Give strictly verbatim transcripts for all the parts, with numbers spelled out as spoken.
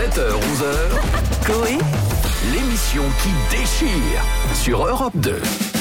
sept heures onze heures, Coé, l'émission qui déchire sur Europe deux.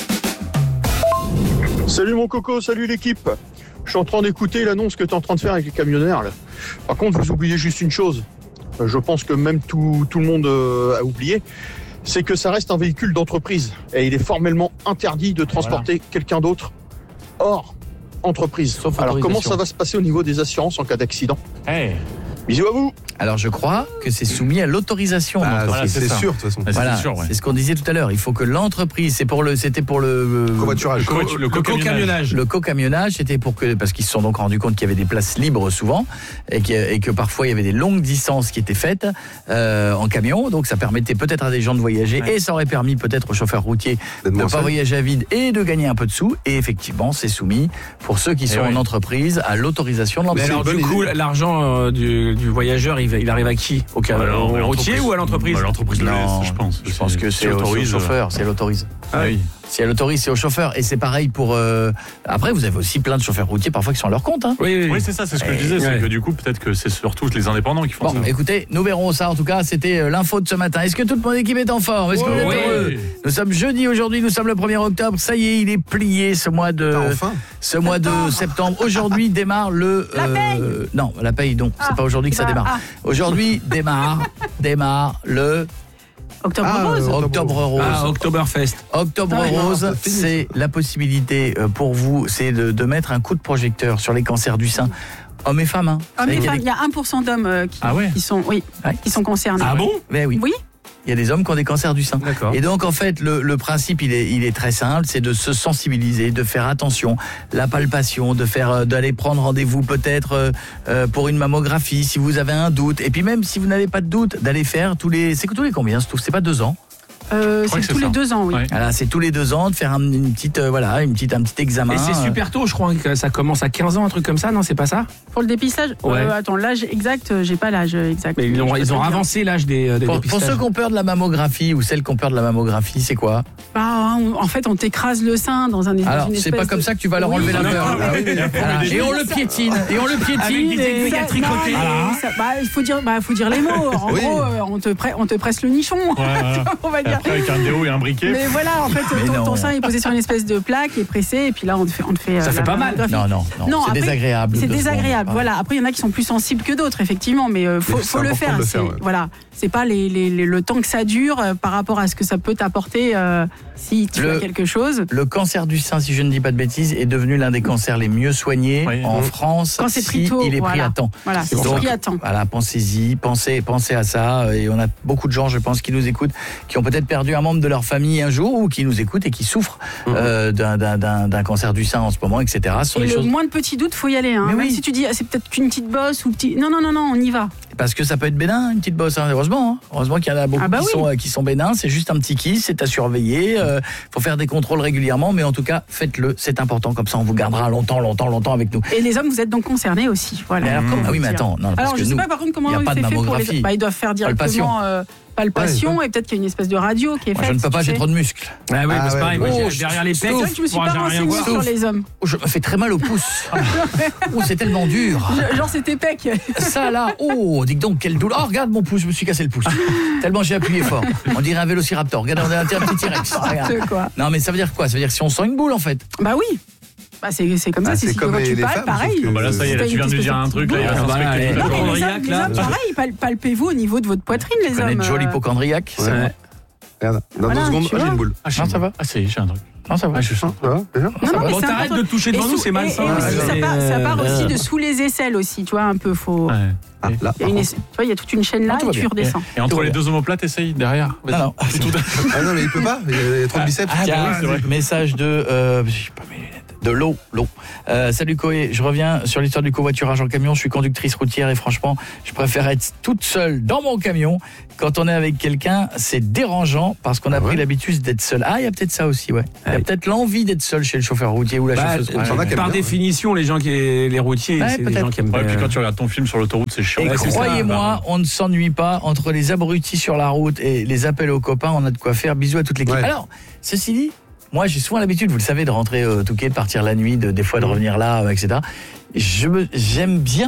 Salut mon coco, salut l'équipe. Je suis en train d'écouter l'annonce que tu es en train de faire avec les camionneurs là. Par contre, vous oubliez juste une chose. Je pense que même tout, tout le monde a oublié. C'est que ça reste un véhicule d'entreprise. Et il est formellement interdit de transporter voilà. quelqu'un d'autre hors entreprise. Sauf Alors comment ça va se passer au niveau des assurances en cas d'accident ? Hey. Bisous à vous. Alors je crois que c'est soumis à l'autorisation. Ah, voilà, c'est, c'est sûr de toute façon. Voilà, c'est, sûr, ouais. c'est ce qu'on disait tout à l'heure. Il faut que l'entreprise, c'est pour le, c'était pour le covoiturage, le, co- le, co- le co-camionnage. Le co-camionnage, c'était pour que parce qu'ils se sont donc rendus compte qu'il y avait des places libres souvent et que, et que parfois il y avait des longues distances qui étaient faites euh, en camion. Donc ça permettait peut-être à des gens de voyager ouais. et ça aurait permis peut-être aux chauffeurs routiers de ne pas voyager à vide et de gagner un peu de sous. Et effectivement, c'est soumis pour ceux qui et sont oui. en entreprise à l'autorisation de l'entreprise. Mais alors du coup, l'argent euh, du, du voyageur, il Il arrive à qui ? Au, ca- alors, au routier ou à l'entreprise ? bah, L'entreprise le laisse, je pense. Je pense que c'est, c'est au, au chauffeur, c'est elle autorise. Ah oui. Si elle autorise, c'est au chauffeur. Et c'est pareil pour... Euh... Après, vous avez aussi plein de chauffeurs routiers parfois qui sont à leur compte. Hein. Oui, oui, oui, c'est ça, c'est ce que et... je disais. C'est ouais. que du coup, peut-être que c'est surtout les indépendants qui font bon, ça. Écoutez, nous verrons ça. En tout cas, c'était l'info de ce matin. Est-ce que toute mon équipe est en forme ? Est-ce que vous êtes oui. heureux ? Nous sommes jeudi aujourd'hui, nous sommes le premier octobre. Ça y est, il est plié ce mois de... Enfin. Ce mois de septembre. Aujourd'hui démarre le... La paye euh... Non, la paye, non. Ah, c'est pas aujourd'hui que ça bah, démarre. ah. Aujourd'hui démarre, démarre le... Octobre ah, Rose. Octobre Rose. Ah, Oktoberfest. Octobre ah, Rose, non, c'est la possibilité pour vous, c'est de, de mettre un coup de projecteur sur les cancers du sein. Hommes et femmes. Hein. Hommes et femmes, il y a un pour cent d'hommes euh, qui, ah ouais. qui, sont, oui, ouais. qui sont concernés. Ah bon ? Mais oui. Oui. Il y a des hommes qui ont des cancers du sein. D'accord. Et donc, en fait, le, le principe, il est, il est très simple, c'est de se sensibiliser, de faire attention, la palpation, de faire, d'aller prendre rendez-vous peut-être euh, pour une mammographie si vous avez un doute. Et puis même si vous n'avez pas de doute, d'aller faire tous les, c'est que tous les combien ? C'est pas deux ans ? Euh, c'est tous c'est les deux ans, oui. Ouais. Voilà, c'est tous les deux ans de faire un, une petite, euh, voilà, une petite, un petit examen. Et c'est super tôt, je crois que ça commence à quinze ans, un truc comme ça, non, c'est pas ça ? Pour le dépistage ? Ouais. euh, Attends, l'âge exact, j'ai pas l'âge exact. Mais ils ont, ils ont avancé l'âge des, des pour, dépistages. Pour ceux qui ont peur de la mammographie ou celles qui ont peur de la mammographie, c'est quoi ? Bah, on, en fait, on t'écrase le sein dans un. Alors, une c'est pas de... comme ça que tu vas leur oui, enlever la peur. Ah, oui, voilà. Et on le piétine, et on le piétine. Et ça, tricoté. Ah. Ça, bah, il faut dire, bah, faut dire les mots. En oui. gros, euh, on te presse, on te presse le nichon. Ouais, ouais. On va dire. Après, avec un déo et un briquet. Mais voilà, en fait, ton, ton sein est posé sur une espèce de plaque, est pressé, et puis là, on te fait, on te fait. Ça euh, fait pas mal. Non, non, non. non c'est après, désagréable. C'est désagréable. Secondes. Voilà. Après, il y en a qui sont plus sensibles que d'autres, effectivement, mais euh, faut, faut le faire. Le c'est, faire ouais. Voilà. C'est pas les, les, les, le temps que ça dure euh, par rapport à ce que ça peut t'apporter euh, si tu le, as quelque chose. Le cancer du sein, si je ne dis pas de bêtises, est devenu l'un des cancers les mieux soignés oui. en mmh. France. Quand c'est si tôt, il est voilà. pris à temps. Voilà, c'est Donc, pris à temps. Voilà, pensez-y, pensez, pensez à ça. Et on a beaucoup de gens, je pense, qui nous écoutent, qui ont peut-être perdu un membre de leur famille un jour ou qui nous écoutent et qui souffrent mmh. euh, d'un, d'un, d'un, d'un cancer du sein en ce moment, et cetera. Ce sont et des le choses... moins de petits doutes, faut y aller. Hein. Même oui. si tu dis, ah, c'est peut-être qu'une petite bosse ou petit. Non, non, non, non, on y va. Parce que ça peut être bénin, une petite bosse, hein. Heureusement. Hein. Heureusement qu'il y en a beaucoup ah bah qui, oui. sont, euh, qui sont bénins. C'est juste un petit kiss, c'est à surveiller. Il euh, faut faire des contrôles régulièrement, mais en tout cas, faites-le. C'est important. Comme ça, on vous gardera longtemps, longtemps, longtemps avec nous. Et les hommes, vous êtes donc concernés aussi. Voilà. Mais alors, mmh. Ah oui, mais attends. Non, parce alors, que je ne sais nous, pas par contre comment il c'est fait pour les. Bah, ils doivent faire directement. Euh, palpation ouais, et peut-être qu'il y a une espèce de radio qui est faite. Je ne peux pas, j'ai trop de muscles. Ah oui, ah c'est ouais, pareil, ouais. moi, Oh, derrière les pecs, je me suis pas renseigné sur les hommes. Oh, je me fais très mal au pouce. Oh, c'est tellement dur. Genre c'était pec. Ça là, oh, dis donc quelle douleur. Oh, regarde mon pouce, je me suis cassé le pouce. Tellement j'ai appuyé fort. On dirait un vélociraptor. Regarde, on a un petit T-Rex. Regarde. Non, mais ça veut dire quoi ? Ça veut dire que si on sent une boule en fait. Bah oui. Bah c'est, c'est comme ça, ah, c'est, c'est si comme tu les palpes, femmes, pareil. Ah bah là, ça y est, là, tu viens de nous dire un truc. Là, il va bah, les hommes, pareil, palpez-vous au niveau de votre poitrine, les hommes. Vous connaissez Joe l'hypochondriaque ? Ouais. Ouais. Regarde, dans voilà, deux secondes, ah, j'ai une boule. Ah, ça va ? Ah, c'est, j'ai un truc. Non, ça va. Ah, je sens. Ça va, déjà ? Non, non, bon, t'arrêtes de toucher devant nous, c'est mal. Ça part aussi de sous les aisselles aussi, tu vois, un peu faux. Ah, là, il y a une, tu vois, il y a toute une chaîne là, et tu redescends. Et entre les deux omoplates, essaye derrière. Non, non. Ah non, mais il peut pas, il y a trop de biceps. Ah, bah, c'est vrai. Message de. Euh, j'ai pas mes lunettes. De l'eau, l'eau. Euh, salut Coé, je reviens sur l'histoire du covoiturage en camion. Je suis conductrice routière et franchement, je préfère être toute seule dans mon camion. Quand on est avec quelqu'un, c'est dérangeant parce qu'on a ah ouais. pris l'habitude d'être seul. Ah, il y a peut-être ça aussi, ouais. Il y a peut-être l'envie d'être seul chez le chauffeur routier ou la bah, chauffeuse routière. Ouais, par bien, définition, ouais. les gens qui les routiers, ouais, c'est peut-être. des gens qui aiment bien. Ouais, puis quand tu regardes ton film sur l'autoroute, c'est chiant. Et ouais, croyez-moi, ça, bah, on ne s'ennuie pas entre les abrutis sur la route et les appels aux copains. On a de quoi faire. Bisous à toute l'équipe. Ouais. Alors, ceci dit. Moi, j'ai souvent l'habitude, vous le savez, de rentrer au Touquet, de partir la nuit, de, des fois de revenir là, et cetera. Je me, j'aime bien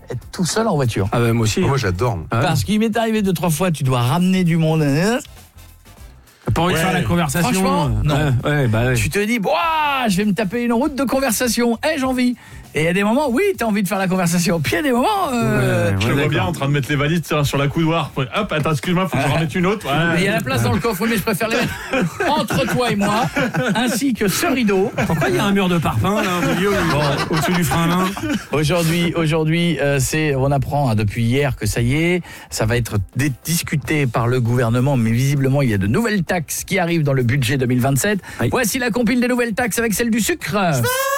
être tout seul en voiture. Ah bah, moi aussi. Moi, j'adore. Ah ouais. Parce qu'il m'est arrivé deux, trois fois, tu dois ramener du monde. T'as pas envie Ouais. de faire la conversation. Franchement, non. Ouais, ouais, bah ouais. Tu te dis, Ouah, je vais me taper une route de conversation. Ai-je envie? Et il y a des moments, oui, t'as envie de faire la conversation. Puis il y a des moments, euh, Ouais, Je le vois d'accord. bien en train de mettre les valises sur sur la coudoir. Hop, attends, excuse-moi, faut que je remette une autre. Ouais. il y a la place dans le coffre, mais je préfère les mettre entre toi et moi, ainsi que ce rideau. Pourquoi il y a un mur de parpaing là au milieu, au- au-dessus du frein à main? Aujourd'hui, aujourd'hui, euh, c'est, on apprend hein, depuis hier que ça y est, ça va être dé- discuté par le gouvernement, mais visiblement il y a de nouvelles taxes qui arrivent dans le budget deux mille vingt-sept. Oui. Voici la compile des nouvelles taxes avec celle du sucre.